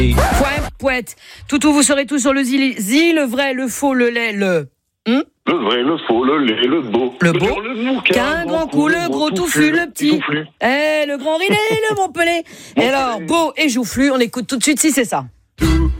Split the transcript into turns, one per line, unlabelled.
Poète, poète. Toutou, vous serez tous sur le zi, le vrai, le faux, le lait, le...
Le vrai, le faux, le laid, le beau.
Le beau.
le mou,
Qu'un grand coup, le gros touffu, le petit. Le grand ridé, le Montpellier. Et alors, beau et joufflu, on écoute tout de suite si c'est ça.